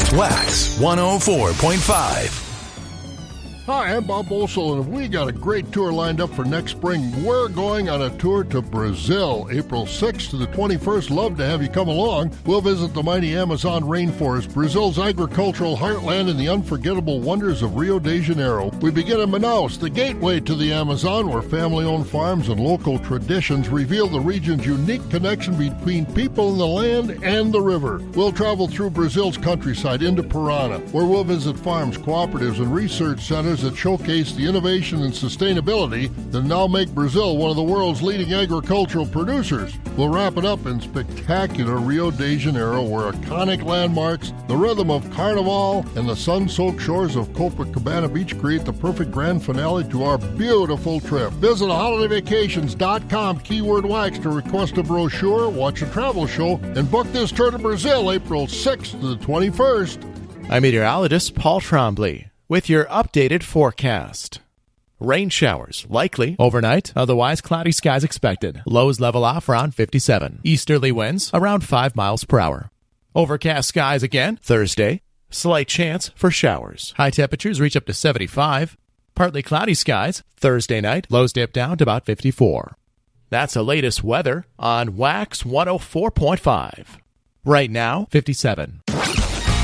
Wax 104.5. Hi, I'm Bob Boesel, and we got a great tour lined up for next spring. We're going on a tour to Brazil, April 6th to the 21st. Love to have you come along. We'll visit the mighty Amazon rainforest, Brazil's agricultural heartland, and the unforgettable wonders of Rio de Janeiro. We begin in Manaus, the gateway to the Amazon, where family-owned farms and local traditions reveal the region's unique connection between people in the land and the river. We'll travel through Brazil's countryside into Parana, where we'll visit farms, cooperatives, and research centers that showcase the innovation and sustainability that now make Brazil one of the world's leading agricultural producers. We'll wrap it up in spectacular Rio de Janeiro, where iconic landmarks, the rhythm of Carnival, and the sun-soaked shores of Copacabana Beach create the perfect grand finale to our beautiful trip. Visit holidayvacations.com, keyword wax, to request a brochure, watch a travel show, and book this tour to Brazil April 6th to the 21st. I'm meteorologist Paul Trombley with your updated forecast. Rain showers likely overnight, otherwise cloudy skies expected. Lows level off around 57. Easterly winds around 5 miles per hour. Overcast skies again Thursday. Slight chance for showers. High temperatures reach up to 75. Partly cloudy skies Thursday night. Lows dip down to about 54. That's the latest weather on Wax 104.5. Right now, 57.